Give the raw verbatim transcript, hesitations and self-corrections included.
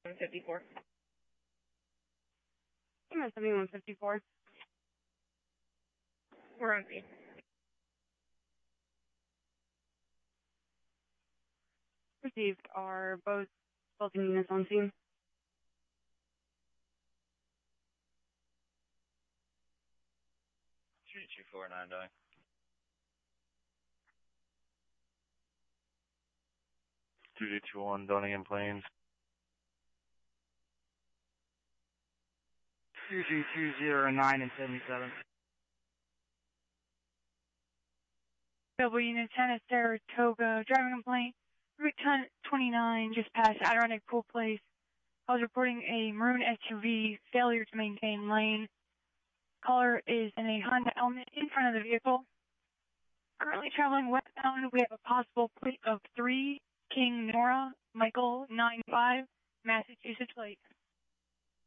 fifty-four. I'm at seventy-one fifty-four. We're on scene. Received. Are both both units on scene? two two four nine nine. two two two one, Dunningham Plains. two two two zero nine and seventy-seven. Double Unit ten at Saratoga. Driving complaint. Route twenty-nine, just past Adirondack Pool Place. I was reporting a maroon S U V failure to maintain lane. Caller is in a Honda Element in front of the vehicle. Currently traveling westbound, we have a possible plate of three King Nora Michael nine five Massachusetts plate.